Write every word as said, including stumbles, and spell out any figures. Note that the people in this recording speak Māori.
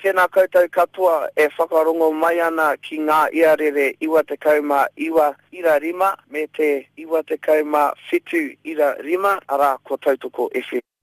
tēnā koutou katoa e whakarongo mai ana ki ngā iarere iwa te kauma iwa ira rima me te iwa te kauma whitu ira rima ara ko Tautoko F M.